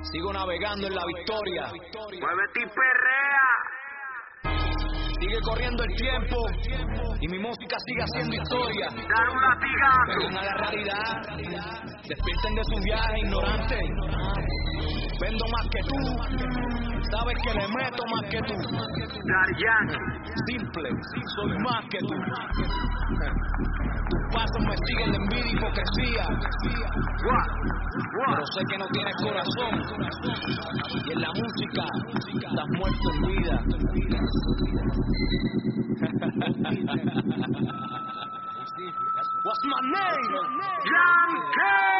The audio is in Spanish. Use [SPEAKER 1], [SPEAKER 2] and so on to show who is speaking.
[SPEAKER 1] Sigo navegando en la victoria.
[SPEAKER 2] Muévete y perrea.
[SPEAKER 1] Sigue corriendo el tiempo y mi música sigue haciendo historia.
[SPEAKER 2] Dar un latigazo.
[SPEAKER 1] Vengan a la realidad, despierten de su viaje ignorante. Vendo más que tú, sabes que le meto más que tú.
[SPEAKER 2] Dar Yankee.
[SPEAKER 1] Simple, soy más que tú. Tus pasos me siguen de envidia y hipocresía. Pero sé que no tienes corazón. Y en la música estás muerto en vida. What's my name?
[SPEAKER 2] Yankee.